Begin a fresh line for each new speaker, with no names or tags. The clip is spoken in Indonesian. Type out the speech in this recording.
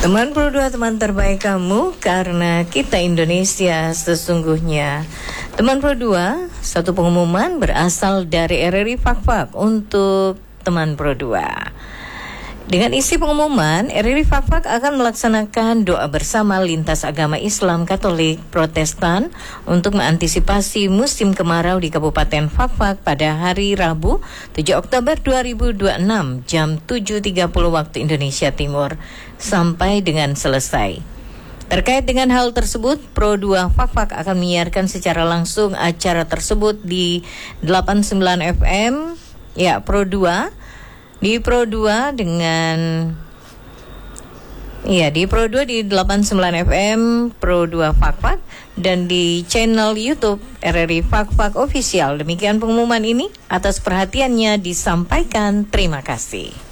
Teman Pro 2, teman terbaik kamu, karena kita Indonesia sesungguhnya. Teman Pro 2, satu pengumuman berasal dari RRI Fakfak untuk teman Pro 2. Dengan isi pengumuman, RRI Fakfak akan melaksanakan doa bersama lintas agama Islam, Katolik, Protestan untuk mengantisipasi musim kemarau di Kabupaten Fakfak pada hari Rabu 7 Oktober 2026 jam 7.30 waktu Indonesia Timur sampai dengan selesai. Terkait dengan hal tersebut, Pro 2 Fakfak akan menyiarkan secara langsung acara tersebut di 89 FM, ya Pro 2. Di Pro 2 dengan di Pro 2 di 89 FM Pro 2 Fakfak dan di channel YouTube RRI Fakfak Official. Demikian pengumuman ini, atas perhatiannya disampaikan. Terima kasih.